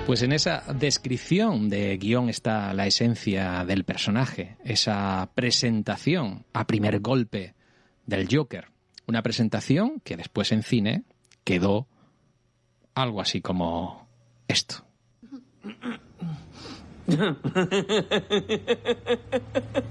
Pues en esa descripción de guión está la esencia del personaje, esa presentación a primer golpe del Joker. Una presentación que después en cine quedó algo así como esto.